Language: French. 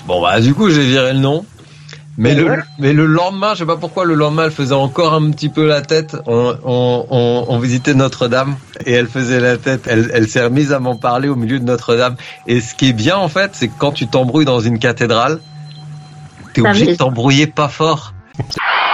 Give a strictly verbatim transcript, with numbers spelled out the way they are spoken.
Bon bah du coup j'ai viré le nom. Mais le, mais le lendemain, je sais pas pourquoi, le lendemain, elle faisait encore un petit peu la tête. On, on, on, on visitait Notre-Dame et elle faisait la tête. Elle, elle s'est remise à m'en parler au milieu de Notre-Dame. Et ce qui est bien, en fait, c'est que quand tu t'embrouilles dans une cathédrale, t'es obligé de t'embrouiller pas fort.